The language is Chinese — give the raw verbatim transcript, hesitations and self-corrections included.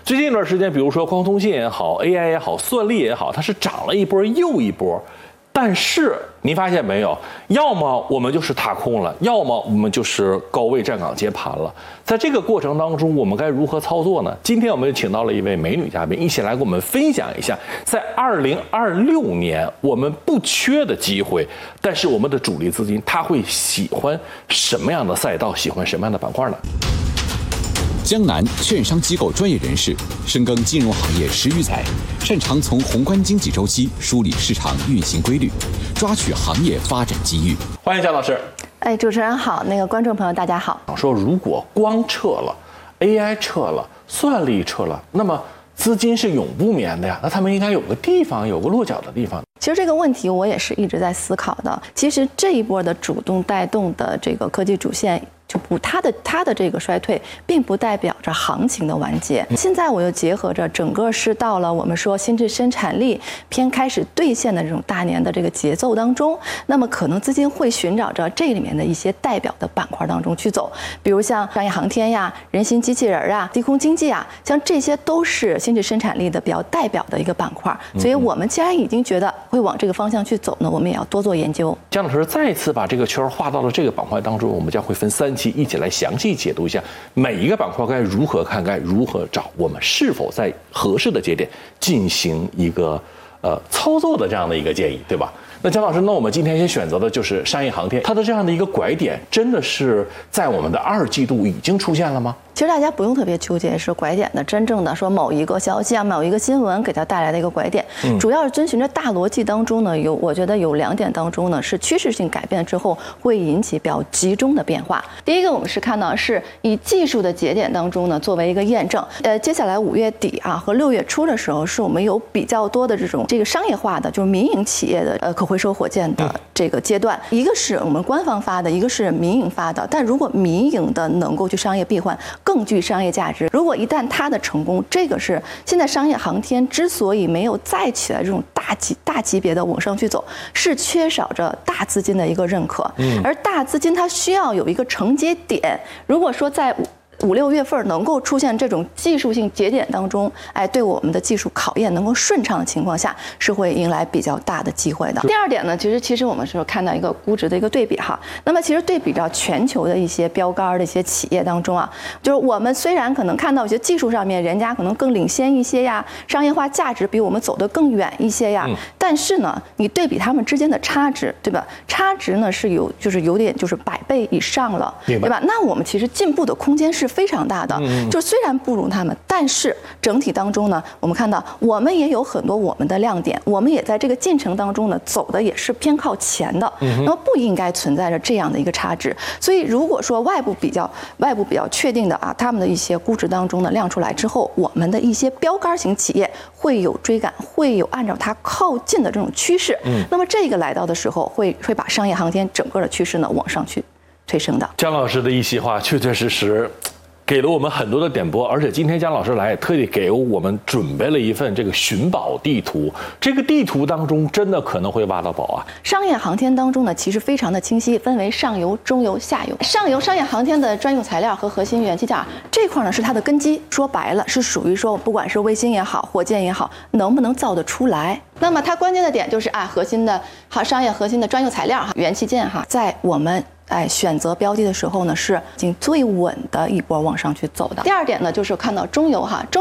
最近一段时间，比如说光通信也好 ，A I 也好，算力也好，它是涨了一波又一波。但是您发现没有，要么我们就是踏空了，要么我们就是高位站岗接盘了。在这个过程当中，我们该如何操作呢？今天我们就请到了一位美女嘉宾，一起来给我们分享一下，在二零二六年我们不缺的机会，但是我们的主力资金他会喜欢什么样的赛道，喜欢什么样的板块呢？ 江南券商机构专业人士，深耕金融行业十余载，擅长从宏观经济周期梳理市场运行规律，抓取行业发展机遇。 欢迎姜老师。 哎，主持人好，那个观众朋友大家好。 说如果光撤了 ，A I 撤了，算力撤了，那么资金是永不眠的呀，那他们应该有个地方，有个落脚的地方。 其实这个问题我也是一直在思考的。其实这一波的主动带动的这个科技主线。就不，它的它的这个衰退，并不代表着行情的完结。现在我又结合着整个是到了我们说新质生产力偏开始兑现的这种大年的这个节奏当中，那么可能资金会寻找着这里面的一些代表的板块当中去走，比如像商业航天呀、人形机器人啊、低空经济啊，像这些都是新质生产力的比较代表的一个板块。所以我们既然已经觉得会往这个方向去走呢，我们也要多做研究。 姜老师再次把这个圈画到了这个板块当中，我们将会分三期一起来详细解读一下每一个板块该如何看，该如何找，我们是否在合适的节点进行一个呃操作的这样的一个建议，对吧？那姜老师，那我们今天先选择的就是商业航天，它的这样的一个拐点，真的是在我们的二季度已经出现了吗？ 其实大家不用特别纠结是拐点的真正的说某一个消息啊、某一个新闻给它带来的一个拐点，嗯、主要是遵循着大逻辑当中呢，有我觉得有两点当中呢是趋势性改变之后会引起比较集中的变化。第一个，我们是看到是以技术的节点当中呢作为一个验证，呃，接下来五月底啊和六月初的时候，是我们有比较多的这种这个商业化的，就是民营企业的呃可回收火箭的这个阶段，一个是我们官方发的，一个是民营发的。但如果民营的能够去商业闭环，更具商业价值。如果一旦它的成功，这个是现在商业航天之所以没有再起来这种大级大级别的往上去走，是缺少着大资金的一个认可。嗯，而大资金它需要有一个承接点。如果说在五六月份能够出现这种技术性节点当中，哎，对我们的技术考验能够顺畅的情况下，是会迎来比较大的机会的。第二点呢，其实其实我们是看到一个估值的一个对比哈。那么其实对比到全球的一些标杆的一些企业当中啊，就是我们虽然可能看到一些技术上面人家可能更领先一些呀，商业化价值比我们走得更远一些呀，嗯、但是呢，你对比他们之间的差值，对吧？差值呢是有就是有点就是百倍以上了，对吧？那我们其实进步的空间是非常大的，就虽然不如他们，但是整体当中呢，我们看到我们也有很多我们的亮点，我们也在这个进程当中呢走的也是偏靠前的，那么不应该存在着这样的一个差值。所以如果说外部比较外部比较确定的啊，他们的一些估值当中呢亮出来之后，我们的一些标杆型企业会有追赶，会有按照它靠近的这种趋势，嗯，那么这个来到的时候会会把商业航天整个的趋势呢往上去推升的。 姜老师的一席话确确实实给了我们很多的点拨，而且今天姜老师来特地给我们准备了一份这个寻宝地图。这个地图当中真的可能会挖到宝啊！ 商业航天当中呢，其实非常的清晰，分为上游、中游、下游。上游商业航天的专用材料和核心元器件这块呢是它的根基，说白了是属于说不管是卫星也好，火箭也好，能不能造得出来。那么它关键的点就是啊，核心的好商业核心的专用材料哈，元器件哈，在我们。哎，选择标的的时候呢，是已经最稳的一波往上去走的。第二点呢，就是看到中游哈，中